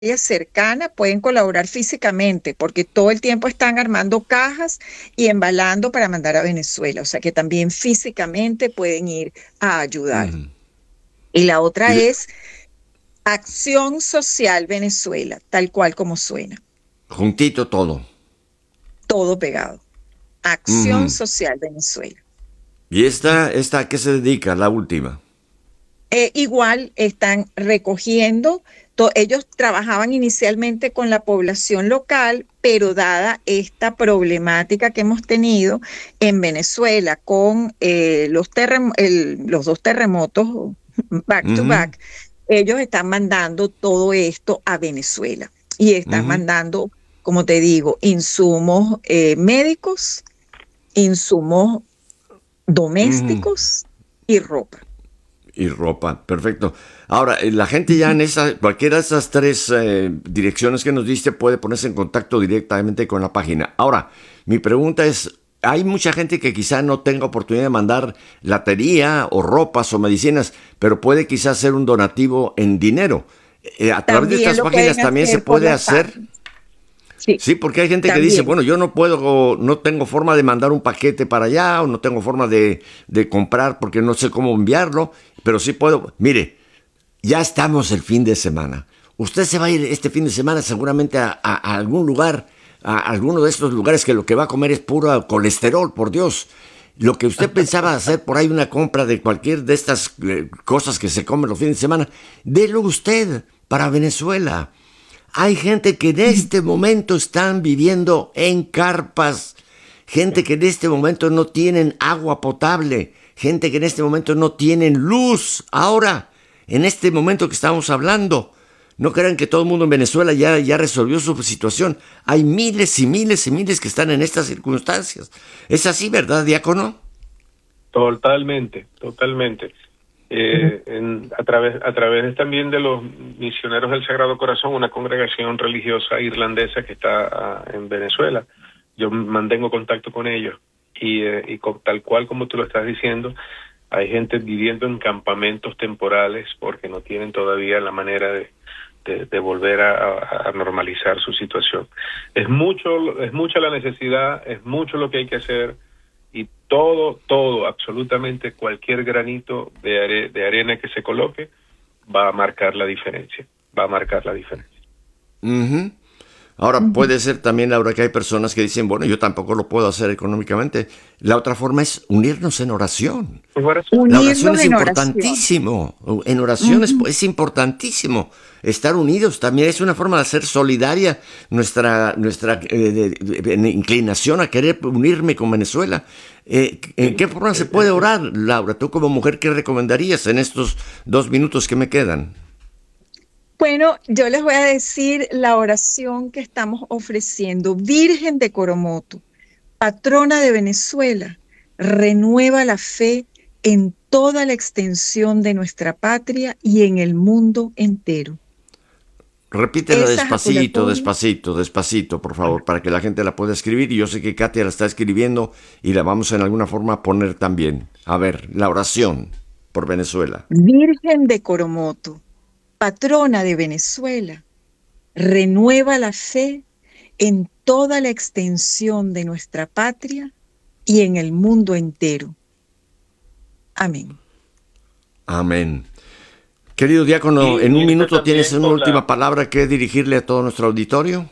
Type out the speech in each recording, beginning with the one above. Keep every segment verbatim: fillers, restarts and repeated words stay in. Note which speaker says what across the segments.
Speaker 1: cercana pueden colaborar físicamente, porque todo el tiempo están armando cajas y embalando para mandar a Venezuela, o sea que también físicamente pueden ir a ayudar.
Speaker 2: Ujú.
Speaker 1: Y la
Speaker 2: Y
Speaker 1: otra
Speaker 2: de-
Speaker 1: es Acción Social Venezuela, tal cual como suena,
Speaker 2: juntito todo.
Speaker 1: todo pegado. Acción
Speaker 2: Ujú.
Speaker 1: Social Venezuela.
Speaker 2: ¿Y esta, esta a qué se dedica, la última?
Speaker 1: Eh, igual están recogiendo, to- ellos trabajaban inicialmente con la población local, pero dada esta problemática que hemos tenido en Venezuela con eh, los, terrem- el- los dos terremotos back to
Speaker 2: Ujú,
Speaker 1: back, ellos están mandando todo esto a Venezuela y están
Speaker 2: ujú,
Speaker 1: mandando, como te digo, insumos eh, médicos, insumos
Speaker 2: ujú.
Speaker 1: domésticos y ropa.
Speaker 2: Y ropa, perfecto. Ahora, eh, la gente ya en esa, cualquiera de esas tres eh, direcciones que nos diste puede ponerse en contacto directamente con la página. Ahora, mi pregunta es, hay mucha gente que quizá no tenga oportunidad de mandar latería o ropas o medicinas, pero puede quizá hacer un donativo en dinero. Eh, a través de
Speaker 1: También
Speaker 2: estas
Speaker 1: lo
Speaker 2: páginas
Speaker 1: pueden
Speaker 2: también se
Speaker 1: hacer por
Speaker 2: puede
Speaker 1: las
Speaker 2: hacer.
Speaker 1: páginas. Sí,
Speaker 2: Sí, porque hay gente que dice,
Speaker 1: también.
Speaker 2: bueno, yo no puedo, no tengo forma de mandar un paquete para allá, o no tengo forma de, de comprar porque no sé cómo enviarlo, pero sí puedo. Mire, ya estamos el fin de semana. Usted se va a ir este fin de semana seguramente a, a- a algún lugar, a alguno de estos lugares que lo que va a comer es puro colesterol, por Dios. Lo que usted pensaba hacer por ahí una compra de cualquier de estas eh, cosas que se comen los fines de semana, délo usted para Venezuela. Hay gente que en este momento están viviendo en carpas, gente que en este momento no tienen agua potable, gente que en este momento no tienen luz. Ahora, en este momento que estamos hablando, no crean que todo el mundo en Venezuela ya, ya resolvió su situación. Hay miles y miles y miles que están en estas circunstancias. Es así, ¿verdad, diácono?
Speaker 3: Totalmente, totalmente. Eh, en- a través a través también de los misioneros del Sagrado Corazón, una congregación religiosa irlandesa que está ah, en Venezuela. Yo mantengo contacto con ellos y, eh, y con- tal cual como tú lo estás diciendo, hay gente viviendo en campamentos temporales porque no tienen todavía la manera de, de, de volver a, a- a normalizar su situación. Es mucho, es mucha la necesidad, es mucho lo que hay que hacer y todo, todo, absolutamente cualquier granito de, are- de arena que se coloque va a marcar la diferencia, va a marcar la diferencia.
Speaker 2: Ujú. Ahora,
Speaker 1: Ujú.
Speaker 2: puede ser también, Laura, que hay personas que dicen, bueno, yo tampoco lo puedo hacer económicamente. La otra forma es unirnos en oración.
Speaker 3: Pues ahora sí.
Speaker 2: La oración
Speaker 1: Unirnos
Speaker 2: es
Speaker 1: en oración.
Speaker 2: importantísimo. En oración es,
Speaker 1: Ujú.
Speaker 2: es importantísimo. Estar unidos también es una forma de hacer solidaria nuestra, nuestra eh, de- de- de- inclinación a querer unirme con Venezuela. Eh, ¿En
Speaker 3: Sí,
Speaker 2: qué forma se
Speaker 3: el-
Speaker 2: puede
Speaker 3: el- el-
Speaker 2: orar, Laura? Tú como mujer, ¿qué recomendarías en estos dos minutos que me quedan?
Speaker 1: Bueno, yo les voy a decir la oración que estamos ofreciendo. Virgen de Coromoto, patrona de Venezuela, renueva la fe en toda la extensión de nuestra patria y en el mundo entero.
Speaker 2: Repítela
Speaker 1: Esa
Speaker 2: despacito,
Speaker 1: ejaculatoria,
Speaker 2: despacito, despacito, por favor, para que la gente la pueda escribir. Y yo sé que Katia la está escribiendo y la vamos en alguna forma a poner también. A ver, la oración por Venezuela.
Speaker 1: Virgen de Coromoto, patrona de Venezuela, renueva la fe en toda la extensión de nuestra patria y en el mundo entero. Amén.
Speaker 2: Amén. Querido diácono,
Speaker 3: y
Speaker 2: en un
Speaker 3: unirse
Speaker 2: minuto tienes
Speaker 3: también
Speaker 2: una
Speaker 3: con la,
Speaker 2: última palabra que dirigirle a todo nuestro auditorio.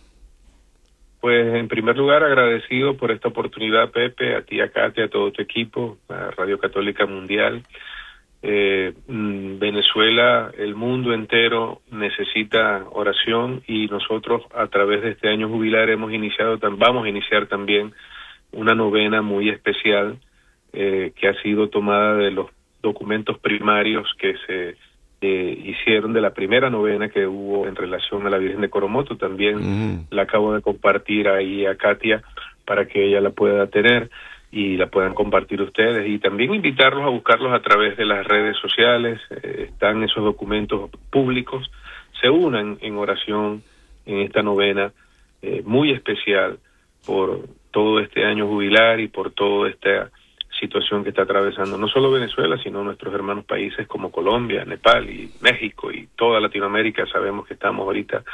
Speaker 3: pues en primer lugar agradecido por esta oportunidad, Pepe, a ti, a Katia, a todo tu equipo, a Radio Católica Mundial. Eh, mm, Venezuela, el mundo entero necesita oración y nosotros a través de este año jubilar hemos iniciado, tam- vamos a iniciar también una novena muy especial eh, que ha sido tomada de los documentos primarios que se eh, hicieron de la primera novena que hubo en relación a la Virgen de Coromoto. También
Speaker 2: Ujú.
Speaker 3: la acabo de compartir ahí a Katia para que ella la pueda tener y la puedan compartir ustedes y también invitarlos a buscarlos a través de las redes sociales. Eh, están esos documentos públicos, se unan en oración en esta novena eh, muy especial por todo este año jubilar y por toda esta situación que está atravesando no solo Venezuela, sino nuestros hermanos países como Colombia, Nepal y México y toda Latinoamérica. Sabemos que estamos ahorita